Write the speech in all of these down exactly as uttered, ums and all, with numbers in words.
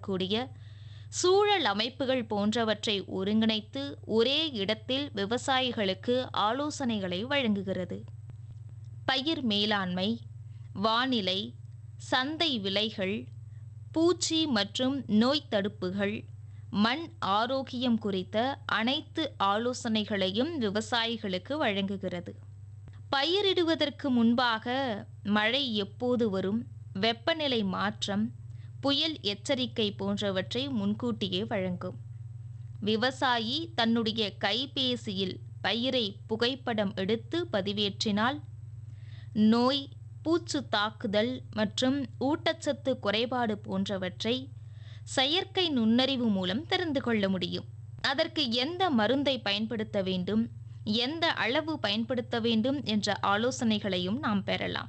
கூடிய சூழல் அமைப்புகள் போன்றவற்றை ஒருங்கிணைத்து ஒரே இடத்தில் விவசாயிகளுக்கு ஆலோசனைகளை வழங்குகிறது. பயிர் மேலாண்மை, வானிலை, சந்தை விலைகள், பூச்சி மற்றும் நோய் தடுப்புகள், மண் ஆரோக்கியம் குறித்த அனைத்து ஆலோசனைகளையும் விவசாயிகளுக்கு வழங்குகிறது. பயிரிடுவதற்கு முன்பாக மழை எப்போது வரும், வெப்பநிலை மாற்றம், புயல் எச்சரிக்கை போன்றவற்றை முன்கூட்டியே வழங்கும். விவசாயி தன்னுடைய கைபேசியில் பயிரை புகைப்படம் எடுத்து பதிவேற்றினால் நோய், பூச்சு தாக்குதல் மற்றும் ஊட்டச்சத்து குறைபாடு போன்றவற்றை செயற்கை நுண்ணறிவு மூலம் தெரிந்து கொள்ள முடியும். அதற்கு எந்த மருந்தை பயன்படுத்த வேண்டும், எந்த அளவு பயன்படுத்த வேண்டும் என்ற ஆலோசனைகளையும் நாம் பெறலாம்.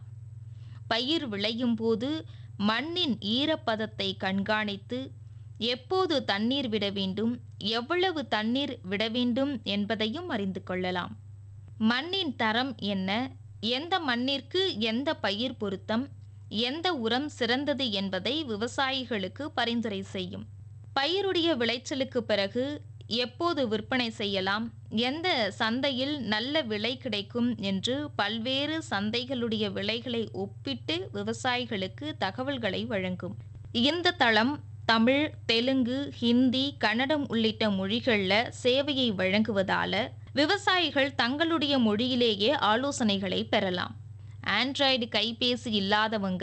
பயிர் விளையும் போது மண்ணின் ஈரப்பதத்தை கண்காணித்து எப்போது தண்ணீர் விட வேண்டும், எவ்வளவு தண்ணீர் விட வேண்டும் என்பதையும் அறிந்து கொள்ளலாம். மண்ணின் தரம் என்ன, எந்த மண்ணிற்கு எந்த பயிர் பொருத்தம், எந்த உரம் சிறந்தது என்பதை விவசாயிகளுக்கு பரிந்துரை செய்யும். பயிருடைய விளைச்சலுக்கு பிறகு எப்போது விற்பனை செய்யலாம், எந்த சந்தையில் நல்ல விலை கிடைக்கும் என்று பல்வேறு சந்தைகளுடைய விலைகளை ஒப்பிட்டு விவசாயிகளுக்கு தகவல்களை வழங்கும். இந்த தளம் தமிழ், தெலுங்கு, ஹிந்தி, கன்னடம் உள்ளிட்ட மொழிகளில் சேவையை வழங்குவதால விவசாயிகள் தங்களுடைய மொழியிலேயே ஆலோசனைகளை பெறலாம். ஆண்ட்ராய்டு கைபேசி இல்லாதவங்க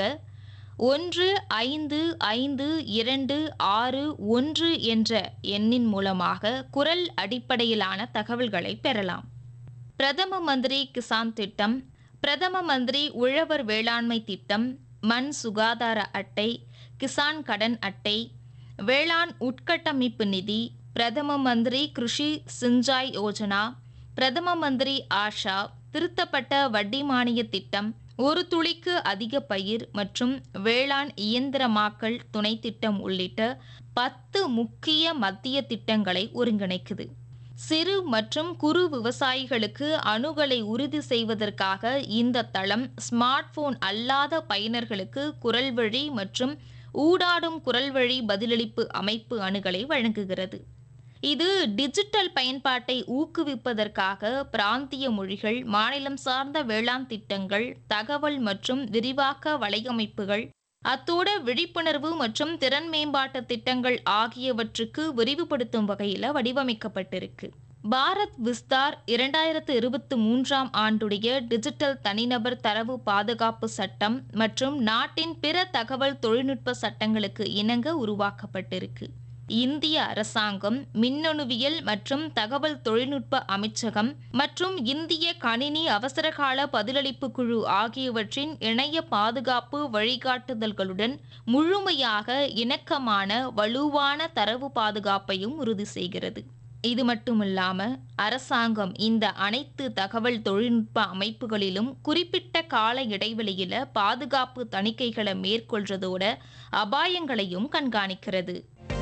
ஒன்று ஐந்து ஐந்து இரண்டு ஆறு ஒன்று என்ற எண்ணின் மூலமாக குரல் அடிப்படையிலான தகவல்களை பெறலாம். பிரதம மந்திரி கிசான் திட்டம், பிரதம மந்திரி உழவர் வேளாண்மை திட்டம், மண் சுகாதார அட்டை, கிசான் கடன் அட்டை, வேளாண் உட்கட்டமைப்பு நிதி, பிரதம மந்திரி கிருஷி சிஞ்சாய் யோஜனா, பிரதம மந்திரி ஆஷா, திருத்தப்பட்ட வட்டி மானிய திட்டம், ஒரு துளிக்கு அதிக பயிர் மற்றும் வேளாண் இயந்திரமாக்கல் துணை திட்டம் உள்ளிட்ட பத்து முக்கிய மத்திய திட்டங்களை ஒருங்கிணைக்குது. சிறு மற்றும் குறு விவசாயிகளுக்கு அணுகலை உறுதி செய்வதற்காக இந்த தளம் ஸ்மார்ட் போன் அல்லாத பயனர்களுக்கு குரல் வழி மற்றும் ஊடாடும் குரல் வழி பதிலளிப்பு அமைப்பு அணுகலை வழங்குகிறது. இது டிஜிட்டல் பயன்பாட்டை ஊக்குவிப்பதற்காக பிராந்திய மொழிகள், மாநிலம் சார்ந்த வேளாண் திட்டங்கள், தகவல் மற்றும் விரிவாக்க வலையமைப்புகள், அத்தோடு விழிப்புணர்வு மற்றும் திறன் மேம்பாட்டு திட்டங்கள் ஆகியவற்றுக்கு விரிவுபடுத்தும் வகையில் வடிவமைக்கப்பட்டிருக்கு. பாரத் விஸ்தார் இரண்டாயிரத்து இருபத்தி மூன்றாம் ஆண்டுடைய டிஜிட்டல் தனிநபர் தரவு பாதுகாப்பு சட்டம் மற்றும் நாட்டின் பிற தகவல் தொழில்நுட்ப சட்டங்களுக்கு இணங்க உருவாக்கப்பட்டிருக்கு. இந்திய அரசாங்கம், மின்னணுவியல் மற்றும் தகவல் தொழில்நுட்ப அமைச்சகம் மற்றும் இந்திய கணினி அவசரகால பதிலளிப்பு குழு ஆகியவற்றின் இணைய பாதுகாப்பு வழிகாட்டுதல்களுடன் முழுமையாக இணக்கமான வலுவான தரவு பாதுகாப்பையும் உறுதி செய்கிறது. இது மட்டுமில்லாம அரசாங்கம் இந்த அனைத்து தகவல் தொழில்நுட்ப அமைப்புகளிலும் குறிப்பிட்ட கால இடைவெளியில பாதுகாப்பு தணிக்கைகளை மேற்கொள்றதோட அபாயங்களையும் கண்காணிக்கிறது.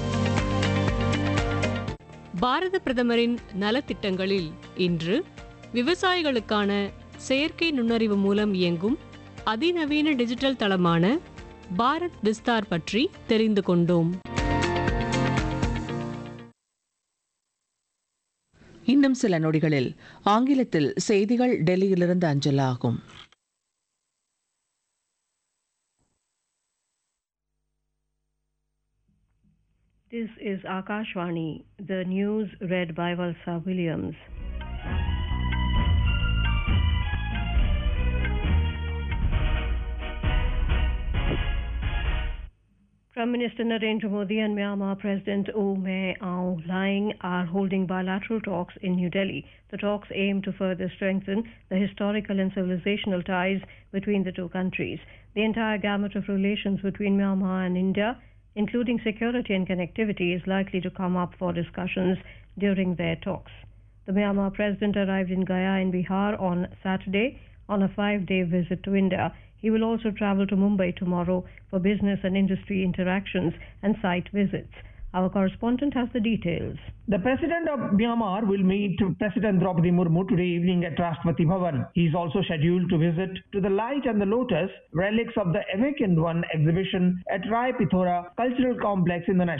பாரத பிரதமரின் நலத்திட்டங்களில் இன்று விவசாயிகளுக்கான செயற்கை நுண்ணறிவு மூலம் இயங்கும் அதிநவீன டிஜிட்டல் தளமான பாரத் விஸ்தார் பற்றி தெரிந்து கொண்டோம். இன்னும் சில நொடிகளில் ஆங்கிலத்தில் செய்திகள் டெல்லியிலிருந்து அஞ்சலாகும். This is Akashvani, the news read by Valsa Williams. Prime Minister Narendra Modi and Myanmar President Oh Mei Aung Hlaing are holding bilateral talks in New Delhi. The talks aim to further strengthen the historical and civilizational ties between the two countries. The entire gamut of relations between Myanmar and India, including security and connectivity, is likely to come up for discussions during their talks. The Myanmar president arrived in Gaya in Bihar on Saturday on a five-day visit to India. He will also travel to Mumbai tomorrow for business and industry interactions and site visits. Our correspondent has the details. The President of Myanmar will meet President Draupadi Murmu today evening at Rashtrapati Bhavan. He is also scheduled to visit to the Light and the Lotus, relics of the Awakened One exhibition at Rai Pithora Cultural Complex in the National